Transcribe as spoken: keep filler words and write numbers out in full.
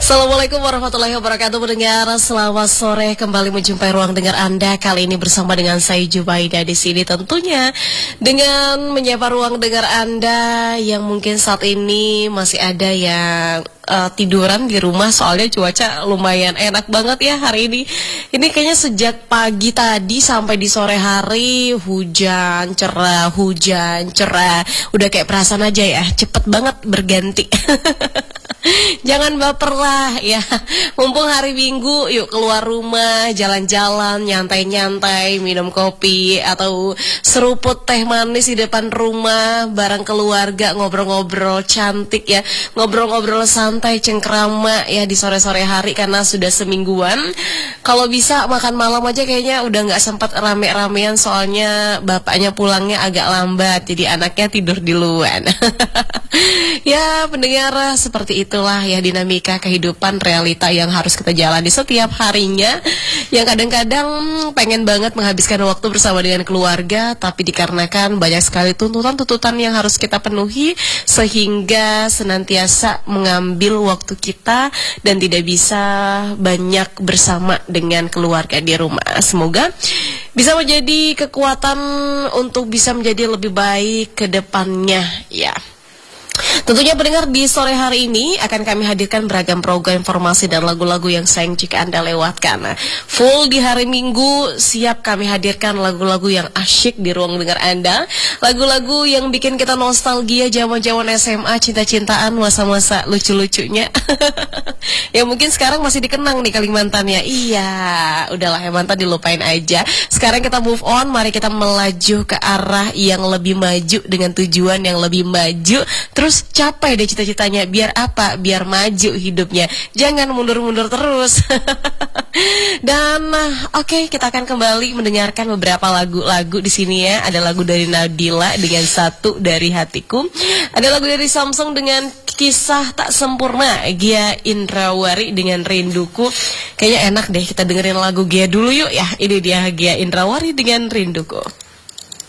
Assalamualaikum warahmatullahi wabarakatuh. Pendengar, selamat sore, kembali menjumpai ruang dengar Anda. Kali ini bersama dengan saya Jubaida di sini, tentunya dengan menyapa ruang dengar Anda yang mungkin saat ini masih ada yang uh, tiduran di rumah, soalnya cuaca lumayan enak banget ya hari ini. Ini kayaknya sejak pagi tadi sampai di sore hari hujan cerah, hujan cerah. Udah kayak perasaan aja ya, cepet banget berganti. Jangan baper lah ya. Mumpung hari Minggu, yuk keluar rumah, jalan-jalan, nyantai-nyantai, minum kopi atau seruput teh manis di depan rumah bareng keluarga, ngobrol-ngobrol cantik ya, ngobrol-ngobrol santai cengkrama ya di sore-sore hari karena sudah semingguan. Kalau bisa makan malam aja kayaknya udah nggak sempat rame-ramean, soalnya bapaknya pulangnya agak lambat, jadi anaknya tidur di luar. Ya pendengar, seperti itulah ya dinamika kehidupan realita yang harus kita jalani setiap harinya. Yang kadang-kadang pengen banget menghabiskan waktu bersama dengan keluarga, tapi dikarenakan banyak sekali tuntutan-tuntutan yang harus kita penuhi, sehingga senantiasa mengambil waktu kita dan tidak bisa banyak bersama dengan keluarga di rumah. Semoga bisa menjadi kekuatan untuk bisa menjadi lebih baik ke depannya ya. Tentunya pendengar, di sore hari ini akan kami hadirkan beragam program informasi dan lagu-lagu yang sayang jika Anda lewatkan. Nah, full di hari Minggu siap kami hadirkan lagu-lagu yang asyik di ruang dengar Anda. Lagu-lagu yang bikin kita nostalgia zaman-zaman S M A, cinta-cintaan, masa-masa lucu-lucunya. Ya mungkin sekarang masih dikenang nih Kalimantan ya. Iya, udahlah ya, mantan dilupain aja. Sekarang kita move on, mari kita melaju ke arah yang lebih maju dengan tujuan yang lebih maju. Terus capai deh cita-citanya. Biar apa? Biar maju hidupnya. Jangan mundur-mundur terus. Dan oke, okay, kita akan kembali mendengarkan beberapa lagu-lagu di sini ya. Ada lagu dari Nabila dengan Satu Dari Hatiku. Ada lagu dari Samsung dengan Kisah Tak Sempurna. Gia Indrawari dengan Rinduku. Kayaknya enak deh kita dengerin lagu Gia dulu yuk ya. Ini dia Gia Indrawari dengan Rinduku.